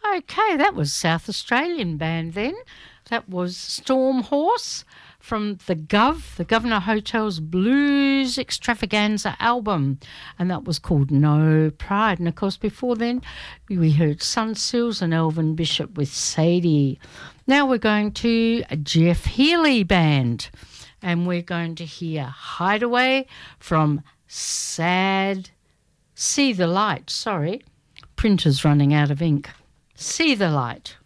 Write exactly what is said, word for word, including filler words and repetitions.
Okay, that was South Australian band then. That was Storm Horse from the Gov, the Governor Hotel's Blues Extravaganza album, and that was called No Pride. And of course, before then, we heard Sunseals and Elvin Bishop with Sadie. Now we're going to a Jeff Healey band, and we're going to hear Hideaway from Sad See the Light. Sorry, printer's running out of ink. See the Light.